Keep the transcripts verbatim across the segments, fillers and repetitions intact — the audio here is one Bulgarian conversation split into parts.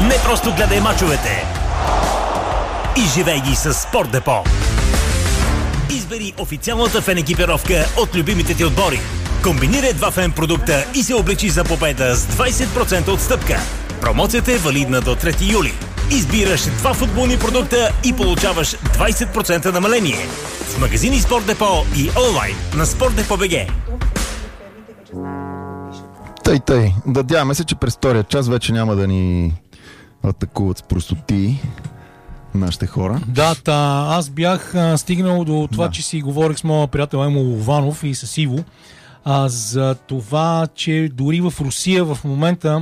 Не просто гледай мачовете. Изживей ги с Спорт Депо. Избери официалната фен екипировка от любимите ти отбори. Комбинирай два фен продукта и се облечи за победа с двайсет процента отстъпка. Промоцията е валидна до трети юли. Избираш два футболни продукта и получаваш двайсет процента намаление. С магазини Спорт Депо и онлайн на Спорт Депо БГ. Тъй, тъй. Надяваме се, че през втория час вече няма да ни атакуват с простоти нашите хора. Да, та, аз бях а, стигнал до това, да. че си говорих с моя приятел Емо Лованов и с Иво а, за това, че дори в Русия в момента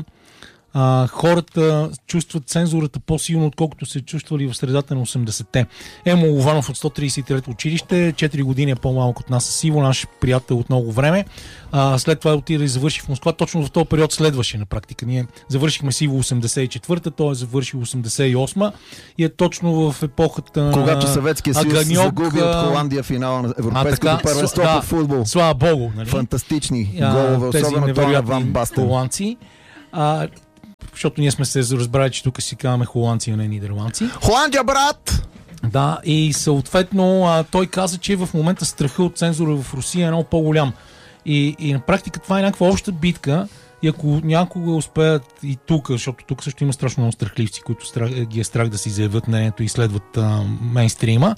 а, хората чувстват цензурата по-силно, отколкото се чувствали в средата на осемдесетте. Емо Лованов от сто трийсет и трето училище, четири години е по-малко от нас с Иво, наш приятел от много време. А, след това отида и завърши в Москва. Точно в този период следваше на практика. Ние завършихме с Иво осемдесет и четвърта, той е завършил осемдесет и осма и е точно в епохата, когато Съветския съюз Аганьок, загуби от Холандия финала на Европейското първенство да, по футбол. Слава Богу. Нали? Фантастични голове, особено това на Ван Бастен. Холандци. А, защото ние сме се разбрали, че тук си казваме холандци, а не нидерландци. Холандия, брат! Да, и съответно а, той каза, че в момента страха от цензура в Русия е много по-голям. И, и на практика това е някаква обща битка и ако някога успеят и тук, защото тук също има страшно много страхливци, които страх, ги е страх да си заявят мнението и следват а, мейнстрима,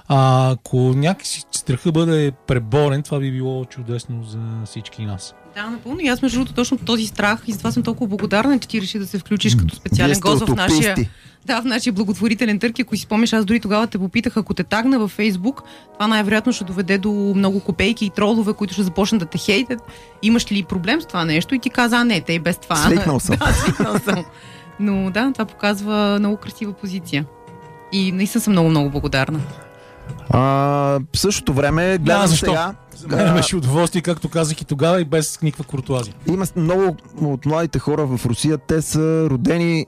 а, ако някакси страха бъде преборен, това би било чудесно за всички нас. Да, напълно. И аз между другото точно този страх и за това съм толкова благодарна, че ти реши да се включиш като специален гост в нашия, да, в нашия благотворителен търг. Ако си спомниш, аз дори тогава те попитах, ако те тагна във Фейсбук, това най-вероятно ще доведе до много копейки и тролове, които ще започнат да те хейтят. Имаш ли проблем с това нещо? И ти каза, а не, те и без това. Свикнал съм. Да, свикнал съм. Но да, това показва много красива позиция. И наистина съм много-много благодарна. А, в същото време гледам да, сега. За мен беше удоволствие, както казах и тогава, и без никаква куртуазия. Има много от младите хора в Русия, те са родени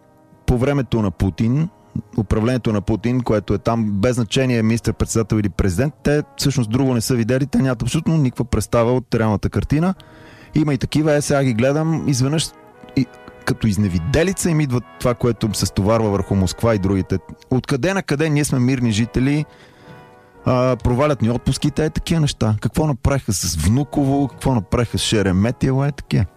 по времето на Путин, управлението на Путин, което е там без значение министър-председател или президент. Те всъщност друго не са видели, те нямат абсолютно никаква представа от реалната картина. Има и такива, е сега ги гледам, изведнъж и, като изневиделица им идва това, което се стоварва върху Москва и другите. Откъде на къде ние сме мирни жители, Uh, провалят ни отпуските, е такива неща. Какво направиха с Внуково, какво направиха с Шереметиево, е такива.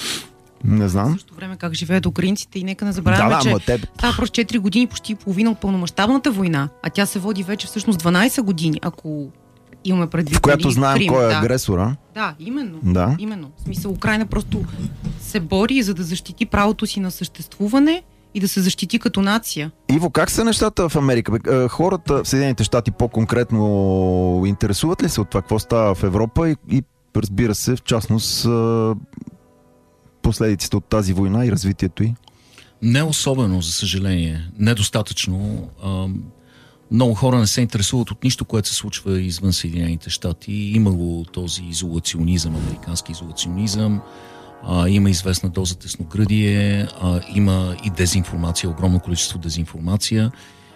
Не знам. В същото време как живеят украинците и нека не забравяме, да, да, че те... това е просто четири години, почти половина от пълномащабната война, а тя се води вече всъщност дванайсет години, ако имаме предвид. В която знаем Крим, кой е да. агресора. Да, именно. Да. Именно. В смисъл, Украйна просто се бори, за да защити правото си на съществуване и да се защити като нация. Иво, как са нещата в Америка? Хората в Съединените щати по-конкретно интересуват ли се от това, какво става в Европа и, и разбира се, в частност последиците от тази война и развитието й? Не особено, за съжаление. Недостатъчно. Много хора не се интересуват от нищо, което се случва извън Съединените щати. Има го този изолационизъм, американски изолационизъм. Uh, има известна доза тесногръдие, uh, има и дезинформация, огромно количество дезинформация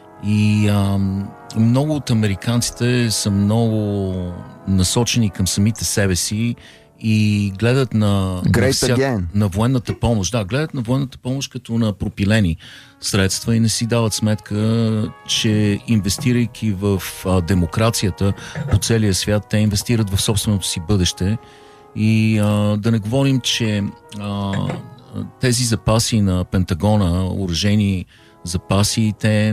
и uh, много от американците са много насочени към самите себе си и гледат на, на, вся, на военната помощ. Да, гледат на военната помощ като на пропилени средства и не си дават сметка, че инвестирайки в uh, демокрацията по целия свят, те инвестират в собственото си бъдеще. И а, да не говорим, че а, тези запаси на Пентагона, оръжейни запаси, те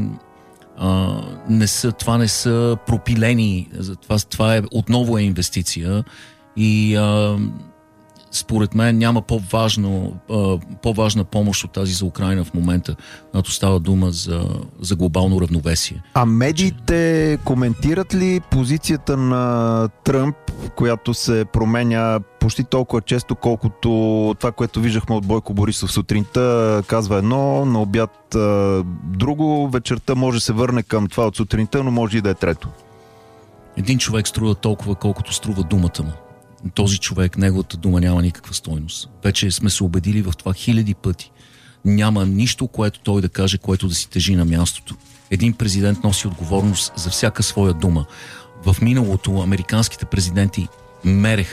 а, не са, това не са пропилени, това, това е, отново е инвестиция и а, според мен няма по-важно, а, по-важна помощ от тази за Украйна в момента, когато става дума за, за глобално равновесие. А медиите коментират ли позицията на Тръмп, която се променя почти толкова често, колкото това, което виждахме от Бойко Борисов сутринта, казва едно, на обяд а, друго, вечерта може да се върне към това от сутринта, но може и да е трето. Един човек струва толкова, колкото струва думата му. Този човек, неговата дума няма никаква стойност. Вече сме се убедили в това хиляди пъти. Няма нищо, което той да каже, което да си тежи на мястото. Един президент носи отговорност за всяка своя дума. В миналото американските президенти мереха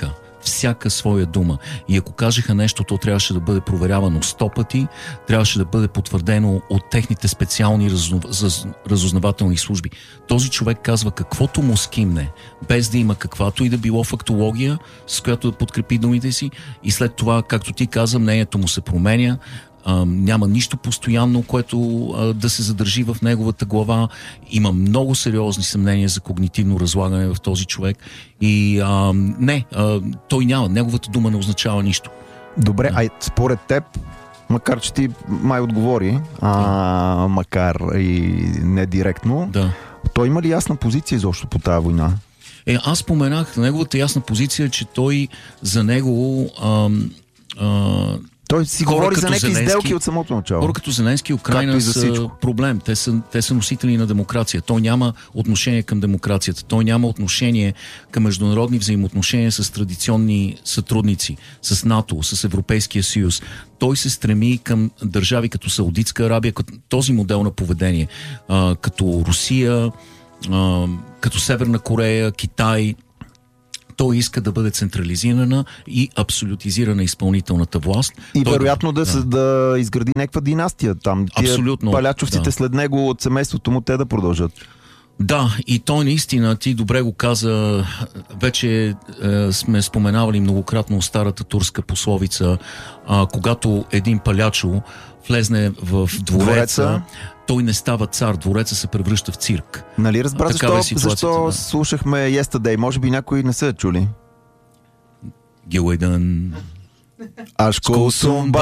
всяка своя дума. И ако кажеха нещо, то трябваше да бъде проверявано сто пъти, трябваше да бъде потвърдено от техните специални разузнавателни служби. Този човек казва каквото му скимне, без да има каквато и да било фактология, с която да подкрепи думите си, и след това, както ти каза, мнението му се променя. Uh, няма нищо постоянно, което uh, да се задържи в неговата глава. Има много сериозни съмнения за когнитивно разлагане в този човек и uh, не, uh, той няма. Неговата дума не означава нищо. Добре, да. Ай, според теб, макар че ти май отговори, а, да. макар и не директно, да. той има ли ясна позиция изобщо по тази война? Е, аз споменах, неговата ясна позиция, че той за него uh, uh, Той си хора говори за някакви Зеленски, сделки от самото начало. Хора като Зеленски и Украйна са проблем. Те са, те са носители на демокрация. Той няма отношение към демокрацията. Той няма отношение към международни взаимоотношения с традиционни сътрудници, с НАТО, с Европейския съюз. Той се стреми към държави като Саудитска Арабия, като този модел на поведение, а, като Русия, а, като Северна Корея, Китай. Той иска да бъде централизирана и абсолютизирана изпълнителната власт. И той вероятно да, да. да изгради някаква династия там. Тия абсолютно, палячовците да. след него от семейството му те да продължат. Да, и той наистина, ти добре го каза, вече е, сме споменавали многократно старата турска пословица, а, когато един палячо влезне в двореца, двореца, той не става цар, двореца се превръща в цирк. Нали разбра защо, е защо да. слушахме Yesterday? Може би някои не са чули. Гилайдън Ашко Сумба